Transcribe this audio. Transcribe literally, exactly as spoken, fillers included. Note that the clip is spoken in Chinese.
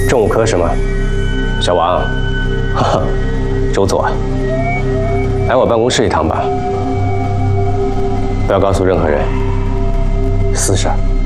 政务科什么？小王，哈哈，周佐，来我办公室一趟吧，不要告诉任何人私事。